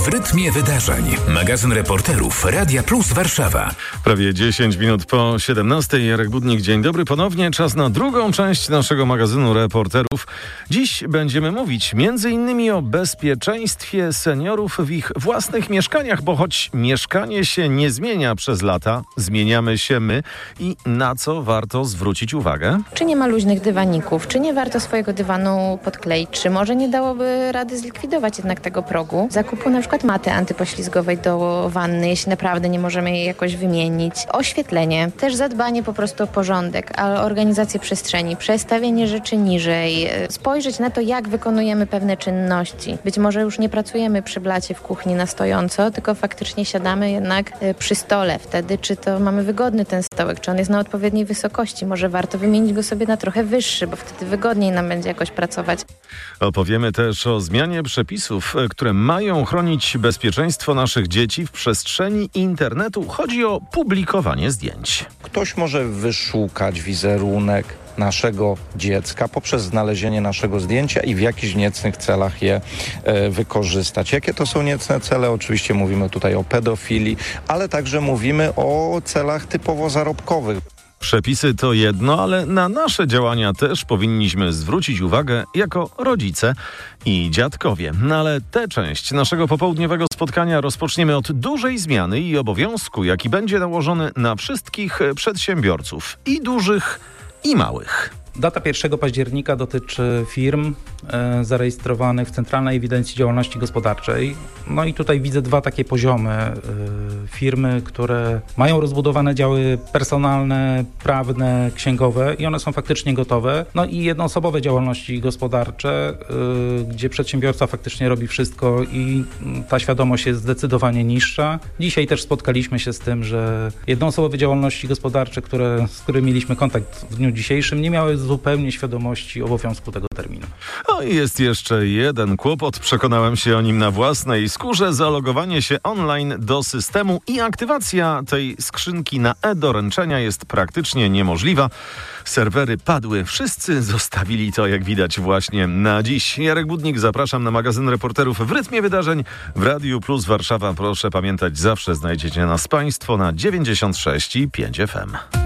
W rytmie wydarzeń. Magazyn reporterów Radia Plus Warszawa. Prawie 10 minut po 17. Jarek Budnik, dzień dobry ponownie. Czas na drugą część naszego magazynu reporterów. Dziś będziemy mówić m.in. o bezpieczeństwie seniorów w ich własnych mieszkaniach, bo choć mieszkanie się nie zmienia przez lata, zmieniamy się my i na co warto zwrócić uwagę? Czy nie ma luźnych dywaników? Czy nie warto swojego dywanu podkleić? Czy może nie dałoby rady zlikwidować jednak tego progu? Zakupu na przykład maty antypoślizgowej do wanny, jeśli naprawdę nie możemy jej jakoś wymienić. Oświetlenie, też zadbanie po prostu o porządek, a organizację przestrzeni, przestawienie rzeczy niżej, spojrzeć na to, jak wykonujemy pewne czynności. Być może już nie pracujemy przy blacie w kuchni na stojąco, tylko faktycznie siadamy jednak przy stole. Wtedy czy to mamy wygodny ten stołek, czy on jest na odpowiedniej wysokości. Może warto wymienić go sobie na trochę wyższy, bo wtedy wygodniej nam będzie jakoś pracować. Opowiemy też o zmianie przepisów, które mają chronić bezpieczeństwo naszych dzieci w przestrzeni internetu. Chodzi o publikowanie zdjęć. Ktoś może wyszukać wizerunek naszego dziecka poprzez znalezienie naszego zdjęcia i w jakichś niecnych celach je wykorzystać. Jakie to są niecne cele? Oczywiście mówimy tutaj o pedofilii, ale także mówimy o celach typowo zarobkowych. Przepisy to jedno, ale na nasze działania też powinniśmy zwrócić uwagę jako rodzice i dziadkowie. No ale tę część naszego popołudniowego spotkania rozpoczniemy od dużej zmiany i obowiązku, jaki będzie nałożony na wszystkich przedsiębiorców, i dużych, i małych. Data 1 października dotyczy firm zarejestrowanych w Centralnej Ewidencji Działalności Gospodarczej. No i tutaj widzę dwa takie poziomy. Firmy, które mają rozbudowane działy personalne, prawne, księgowe i one są faktycznie gotowe. No i jednoosobowe działalności gospodarcze, gdzie przedsiębiorca faktycznie robi wszystko i ta świadomość jest zdecydowanie niższa. Dzisiaj też spotkaliśmy się z tym, że jednoosobowe działalności gospodarcze, z którymi mieliśmy kontakt w dniu dzisiejszym, nie miały zupełnie świadomości obowiązku tego terminu. O, i jest jeszcze jeden kłopot. Przekonałem się o nim na własnej skórze. Zalogowanie się online do systemu i aktywacja tej skrzynki na e-doręczenia jest praktycznie niemożliwa. Serwery padły. Wszyscy zostawili to, jak widać, właśnie na dziś. Jarek Budnik, zapraszam na magazyn reporterów w rytmie wydarzeń w Radiu Plus Warszawa. Proszę pamiętać, zawsze znajdziecie nas Państwo na 96,5 FM.